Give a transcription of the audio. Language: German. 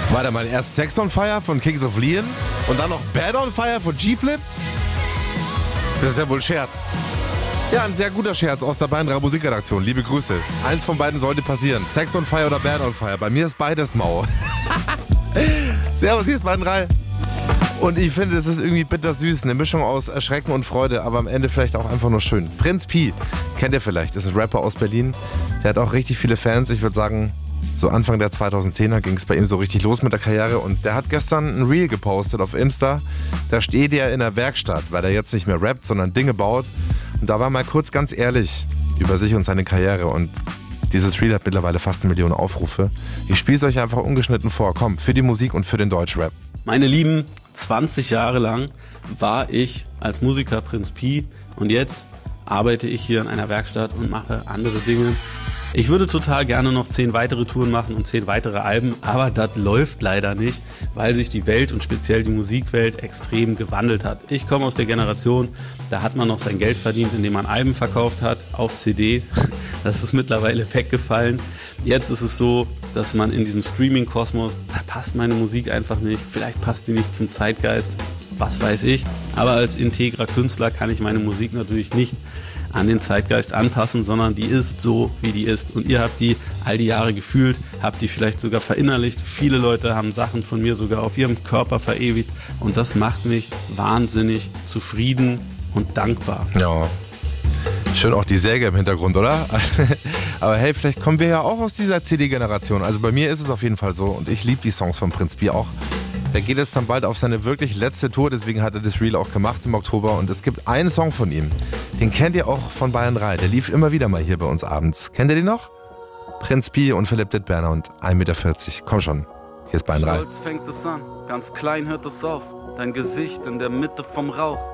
Warte mal, erst Sex on Fire von Kings of Leon und dann noch Bad on Fire von G-Flip? Das ist ja wohl Scherz. Ja, ein sehr guter Scherz aus der Bayern 3 Musikredaktion. Liebe Grüße. Eins von beiden sollte passieren. Sex on Fire oder Bad on Fire. Bei mir ist beides Mau. Servus, hier ist Bayern 3. Und ich finde, es ist irgendwie bittersüß. Eine Mischung aus Erschrecken und Freude, aber am Ende vielleicht auch einfach nur schön. Prinz Pi, kennt ihr vielleicht, ist ein Rapper aus Berlin. Der hat auch richtig viele Fans. Ich würde sagen, so Anfang der 2010er ging es bei ihm so richtig los mit der Karriere. Und der hat gestern ein Reel gepostet auf Insta. Da steht er in der Werkstatt, weil er jetzt nicht mehr rappt, sondern Dinge baut. Und da war mal kurz ganz ehrlich über sich und seine Karriere. Und dieses Reel hat mittlerweile fast 1 Million Aufrufe. Ich spiele es euch einfach ungeschnitten vor. Komm, für die Musik und für den Deutschrap. Meine Lieben, 20 Jahre lang war ich als Musiker Prinz Pi und jetzt arbeite ich hier in einer Werkstatt und mache andere Dinge. Ich würde total gerne noch 10 weitere Touren machen und 10 weitere Alben, aber das läuft leider nicht, weil sich die Welt und speziell die Musikwelt extrem gewandelt hat. Ich komme aus der Generation, da hat man noch sein Geld verdient, indem man Alben verkauft hat auf CD. Das ist mittlerweile weggefallen. Jetzt ist es so, dass man in diesem Streaming-Kosmos, da passt meine Musik einfach nicht. Vielleicht passt die nicht zum Zeitgeist, was weiß ich. Aber als integrer Künstler kann ich meine Musik natürlich nicht an den Zeitgeist anpassen, sondern die ist so, wie die ist. Und ihr habt die all die Jahre gefühlt, habt die vielleicht sogar verinnerlicht. Viele Leute haben Sachen von mir sogar auf ihrem Körper verewigt. Und das macht mich wahnsinnig zufrieden und dankbar. Ja. Schön auch die Säge im Hintergrund, oder? Aber hey, vielleicht kommen wir ja auch aus dieser CD-Generation. Also bei mir ist es auf jeden Fall so und ich liebe die Songs von Prinz Pi auch. Der geht jetzt dann bald auf seine wirklich letzte Tour, deswegen hat er das Reel auch gemacht im Oktober. Und es gibt einen Song von ihm, den kennt ihr auch von Bayern 3. Der lief immer wieder mal hier bei uns abends. Kennt ihr den noch? Prinz Pi und Philipp Dittberner und 1,40 Meter. Komm schon, hier ist Bayern 3. Stolz fängt es an, ganz klein hört es auf. Dein Gesicht in der Mitte vom Rauch.